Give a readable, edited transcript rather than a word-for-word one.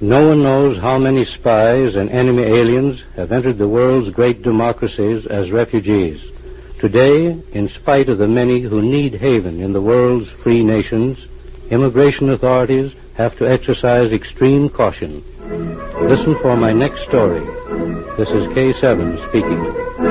No one knows how many spies and enemy aliens have entered the world's great democracies as refugees. Today, in spite of the many who need haven in the world's free nations, immigration authorities have to exercise extreme caution. Listen for my next story. This is K7 speaking.